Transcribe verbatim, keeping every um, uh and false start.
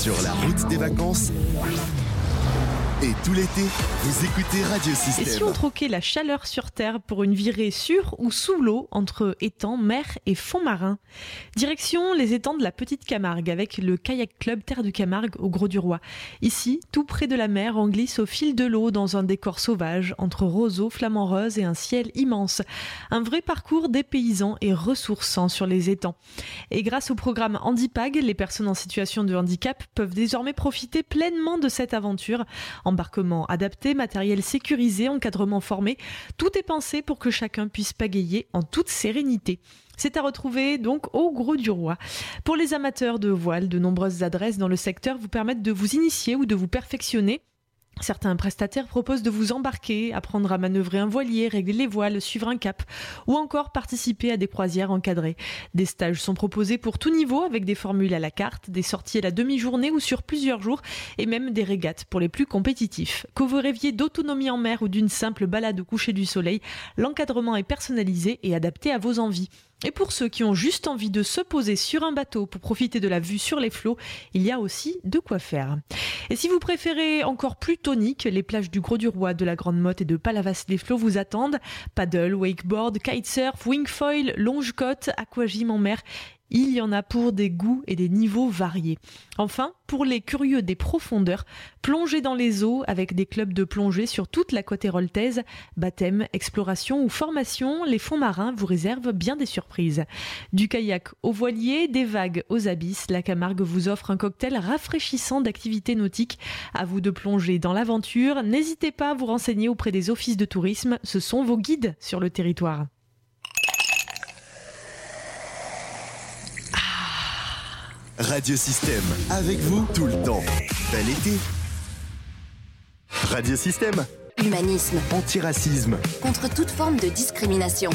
Sur la route des vacances et tout l'été, vous écoutez Radio Système. Et si on troquait la chaleur sur Terre pour une virée sur ou sous l'eau entre étangs, mer et fonds marins? Direction les étangs de la Petite Camargue avec le Kayak Club Terre du Camargue au Grau-du-Roi. Ici, tout près de la mer, on glisse au fil de l'eau dans un décor sauvage entre roseaux, flamants roses et un ciel immense. Un vrai parcours dépaysant et ressourçant sur les étangs. Et grâce au programme Handipag, les personnes en situation de handicap peuvent désormais profiter pleinement de cette aventure. Embarquement adapté, matériel sécurisé, encadrement formé, tout est pensé pour que chacun puisse pagayer en toute sérénité. C'est à retrouver donc au Grau-du-Roi. Pour les amateurs de voile, de nombreuses adresses dans le secteur vous permettent de vous initier ou de vous perfectionner. Certains prestataires proposent de vous embarquer, apprendre à manœuvrer un voilier, régler les voiles, suivre un cap ou encore participer à des croisières encadrées. Des stages sont proposés pour tout niveau avec des formules à la carte, des sorties à la demi-journée ou sur plusieurs jours et même des régates pour les plus compétitifs. Que vous rêviez d'autonomie en mer ou d'une simple balade au coucher du soleil, l'encadrement est personnalisé et adapté à vos envies. Et pour ceux qui ont juste envie de se poser sur un bateau pour profiter de la vue sur les flots, il y a aussi de quoi faire. Et si vous préférez encore plus tonique, les plages du Grau-du-Roi, de la Grande Motte et de Palavas-les-Flots vous attendent. Paddle, wakeboard, kitesurf, wingfoil, longe-côte, aquagym en mer. Il y en a pour des goûts et des niveaux variés. Enfin, pour les curieux des profondeurs, plongez dans les eaux avec des clubs de plongée sur toute la côte héroltaise. Baptême, exploration ou formation, les fonds marins vous réservent bien des surprises. Du kayak au voilier, des vagues aux abysses, la Camargue vous offre un cocktail rafraîchissant d'activités nautiques. À vous de plonger dans l'aventure. N'hésitez pas à vous renseigner auprès des offices de tourisme. Ce sont vos guides sur le territoire. Radio Système, avec vous tout le temps. Bel été. Radio Système. Humanisme. Antiracisme. Contre toute forme de discrimination.